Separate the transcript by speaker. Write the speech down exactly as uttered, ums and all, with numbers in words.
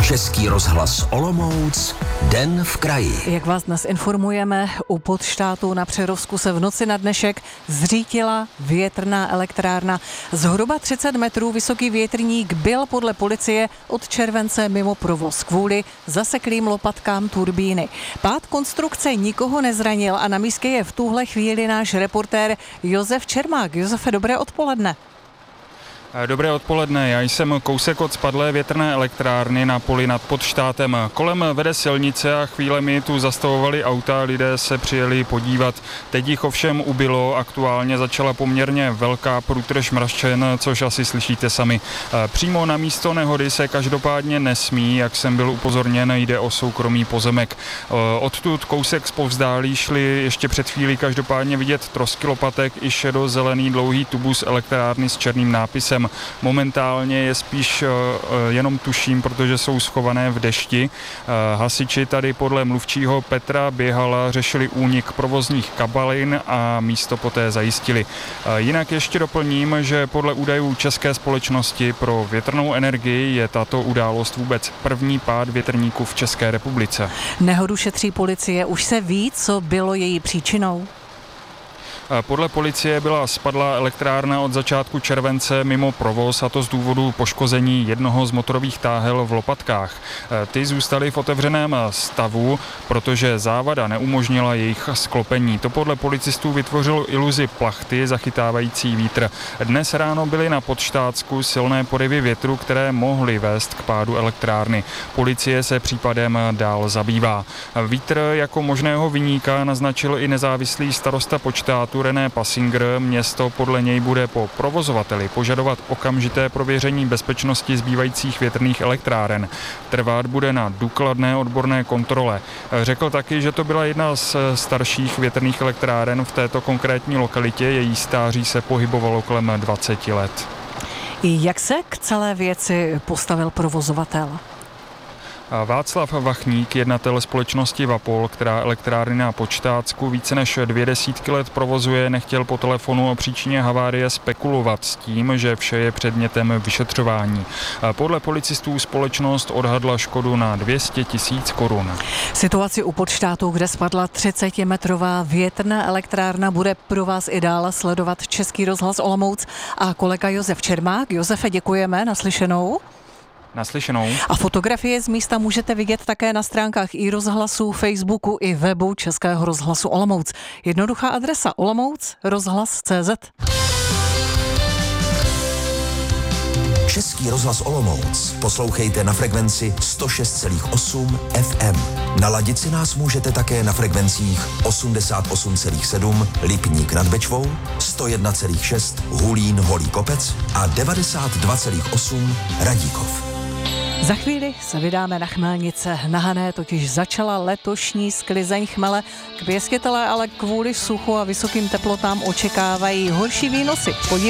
Speaker 1: Český rozhlas Olomouc, Den v kraji.
Speaker 2: Jak vás dnes informujeme, u Podštátu na Přerovsku se v noci na dnešek zřítila větrná elektrárna. Zhruba třicet metrů vysoký větrník byl podle policie od července mimo provoz kvůli zaseklým lopatkám turbíny. Pád konstrukce nikoho nezranil a na místě je v tuhle chvíli náš reportér Josef Čermák. Josefe, dobré odpoledne.
Speaker 3: Dobré odpoledne, já jsem kousek od spadlé větrné elektrárny na poli nad Podštátem. Kolem vede silnice a chvílemi tu zastavovali auta, lidé se přijeli podívat. Teď jich ovšem ubylo, aktuálně začala poměrně velká průtrž mračen, což asi slyšíte sami. Přímo na místo nehody se každopádně nesmí, jak jsem byl upozorněn, jde o soukromý pozemek. Odtud kousek zpovzdálí šli ještě před chvílí každopádně vidět trosky lopatek i šedozelený dlouhý tubus elektrárny s černým nápisem. Momentálně je spíš jenom tuším, protože jsou schované v dešti. Hasiči tady podle mluvčího Petra Běhala řešili únik provozních kabalin a místo poté zajistili. Jinak ještě doplním, že podle údajů České společnosti pro větrnou energii je tato událost vůbec první pád větrníků v České republice.
Speaker 2: Nehodu šetří policie. Už se ví, co bylo její příčinou?
Speaker 3: Podle policie byla spadlá elektrárna od začátku července mimo provoz, a to z důvodu poškození jednoho z motorových táhel v lopatkách. Ty zůstaly v otevřeném stavu, protože závada neumožnila jejich sklopení. To podle policistů vytvořilo iluzi plachty zachytávající vítr. Dnes ráno byly na Podštátsku silné porivy větru, které mohly vést k pádu elektrárny. Policie se případem dál zabývá. Vítr jako možného viníka naznačil i nezávislý starosta Podštátu René Pasinger. Město podle něj bude po provozovateli požadovat okamžité prověření bezpečnosti zbývajících větrných elektráren. Trvat bude na důkladné odborné kontrole. Řekl taky, že to byla jedna z starších větrných elektráren v této konkrétní lokalitě. Její stáří se pohybovalo kolem dvacet let.
Speaker 2: Jak se k celé věci postavil provozovatel?
Speaker 3: Václav Vachník, jednatel společnosti Vapol, která elektrárny na Podštátsku více než dvě desítky let provozuje, nechtěl po telefonu o příčině havárie spekulovat s tím, že vše je předmětem vyšetřování. Podle policistů společnost odhadla škodu na dvě stě tisíc korun.
Speaker 2: Situaci u Podštátu, kde spadla třicetimetrová větrná elektrárna, bude pro vás i dále sledovat Český rozhlas Olomouc a kolega Josef Čermák. Josefe, děkujeme, naslyšenou.
Speaker 3: Naslyšenou.
Speaker 2: A fotografie z místa můžete vidět také na stránkách i rozhlasu, Facebooku i webu Českého rozhlasu Olomouc. Jednoduchá adresa olomouc rozhlas tečka cé zet.
Speaker 1: Český rozhlas Olomouc poslouchejte na frekvenci sto šest celá osm ef em. Naladit si nás můžete také na frekvencích osmdesát osm celá sedm Lipník nad Bečvou, sto jedna celá šest Hulín Holý Kopec a devadesát dva celá osm Radíkov.
Speaker 2: Za chvíli se vydáme na chmelnice. Na Hané totiž začala letošní sklizeň chmele. Pěstitelé ale kvůli suchu a vysokým teplotám očekávají horší výnosy. Podívejte